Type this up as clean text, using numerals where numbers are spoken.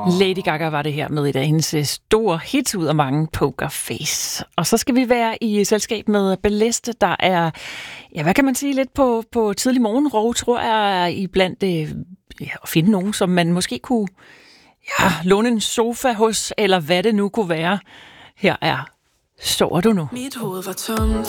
Lady Gaga var det her med et af hendes store hits ud af mange, Poker Face. Og så skal vi være i selskab med Balleste, der er, ja, hvad kan man sige, lidt på tidlig morgenrov, tror jeg, iblandt at finde nogen, som man måske kunne låne en sofa hos, eller hvad det nu kunne være. Her er Sover du nu? Mit hoved var tomt.